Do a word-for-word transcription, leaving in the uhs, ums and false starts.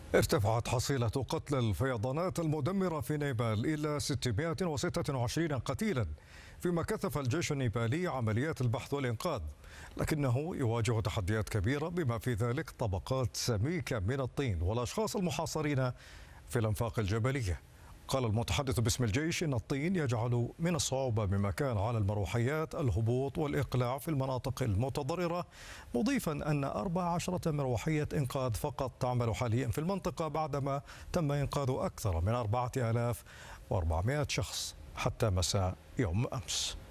ارتفعت حصيلة قتلى الفيضانات المدمرة في نيبال إلى ستمائة وستة وعشرين قتيلا، فيما كثف الجيش النيبالي عمليات البحث والإنقاذ، لكنه يواجه تحديات كبيرة بما في ذلك طبقات سميكة من الطين والأشخاص المحاصرين في الأنفاق الجبلية. قال المتحدث باسم الجيش إن الطين يجعل من الصعوبة بمكان على المروحيات الهبوط والإقلاع في المناطق المتضررة، مضيفا أن أربع عشرة مروحية إنقاذ فقط تعمل حاليا في المنطقة بعدما تم إنقاذ أكثر من أربعة آلاف وأربعمائة شخص حتى مساء يوم أمس.